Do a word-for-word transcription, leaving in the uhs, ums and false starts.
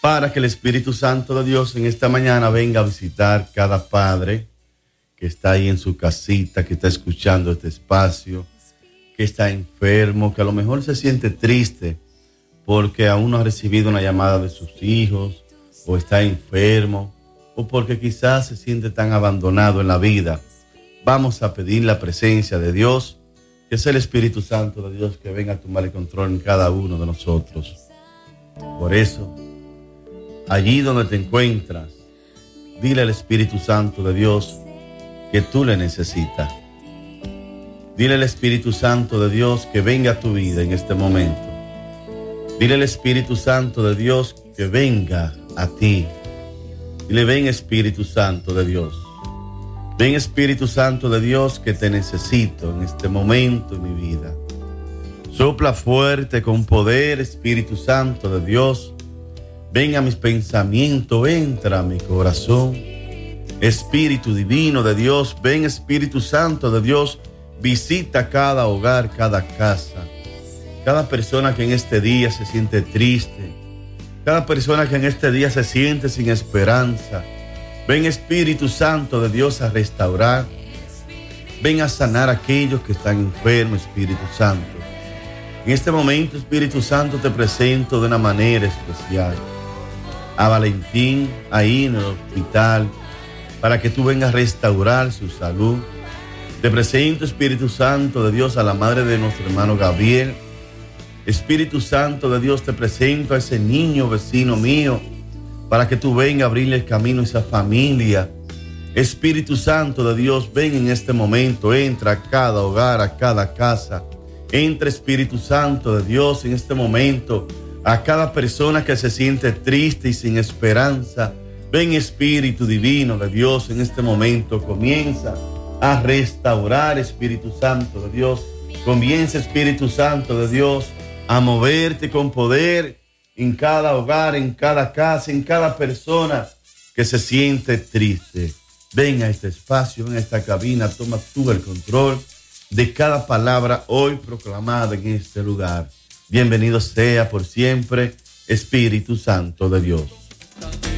para que el Espíritu Santo de Dios en esta mañana venga a visitar cada padre que está ahí en su casita, que está escuchando este espacio, que está enfermo, que a lo mejor se siente triste porque aún no ha recibido una llamada de sus hijos, o está enfermo, o porque quizás se siente tan abandonado en la vida. Vamos a pedir la presencia de Dios, que es el Espíritu Santo de Dios que venga a tomar el control en cada uno de nosotros. Por eso, allí donde te encuentras, dile al Espíritu Santo de Dios que tú le necesitas. Dile al Espíritu Santo de Dios que venga a tu vida en este momento. Dile al Espíritu Santo de Dios que venga a ti. Dile: ven, Espíritu Santo de Dios. Ven, Espíritu Santo de Dios, que te necesito en este momento en mi vida. Sopla fuerte con poder, Espíritu Santo de Dios. Ven a mis pensamientos, entra a mi corazón. Espíritu divino de Dios, ven, Espíritu Santo de Dios, visita cada hogar, cada casa. Cada persona que en este día se siente triste, cada persona que en este día se siente sin esperanza, ven, Espíritu Santo de Dios, a restaurar. Ven a sanar a aquellos que están enfermos, Espíritu Santo. En este momento, Espíritu Santo, te presento de una manera especial a Valentín, ahí en el hospital, para que tú vengas a restaurar su salud. Te presento, Espíritu Santo de Dios, a la madre de nuestro hermano Gabriel. Espíritu Santo de Dios, te presento a ese niño vecino mío, para que tú vengas a abrirle el camino a esa familia. Espíritu Santo de Dios, ven en este momento, entra a cada hogar, a cada casa. Entra, Espíritu Santo de Dios, en este momento, a cada persona que se siente triste y sin esperanza. Ven, Espíritu Divino de Dios, en este momento, comienza a restaurar, Espíritu Santo de Dios. Comienza, Espíritu Santo de Dios, a moverte con poder en cada hogar, en cada casa, en cada persona que se siente triste. Ven a este espacio, en esta cabina, toma tú el control de cada palabra hoy proclamada en este lugar. Bienvenido sea por siempre, Espíritu Santo de Dios.